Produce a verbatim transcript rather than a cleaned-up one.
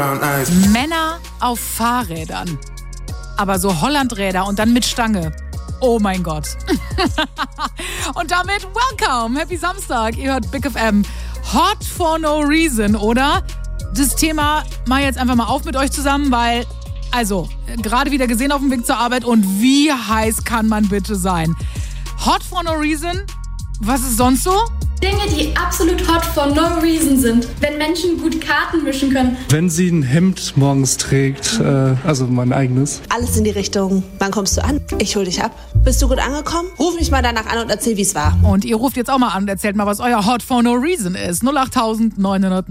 brown eyes. Männer auf Fahrrädern. Aber so Hollandräder und dann mit Stange. Oh mein Gott. Und damit welcome, happy Samstag. Ihr hört Big F M. Hot for no reason, oder? Das Thema mache ich jetzt einfach mal auf mit euch zusammen, weil, also, gerade wieder gesehen auf dem Weg zur Arbeit und wie heiß kann man bitte sein? Hot for no reason? Was ist sonst so? Dinge, die absolut hot for no reason sind. Wenn Menschen gut Karten mischen können. Wenn sie ein Hemd morgens trägt, äh, also mein eigenes. Alles in die Richtung, wann kommst du an? Ich hol dich ab. Bist du gut angekommen? Ruf mich mal danach an und erzähl, wie es war. Und ihr ruft jetzt auch mal an und erzählt mal, was euer Hot for no reason ist. null acht neun null null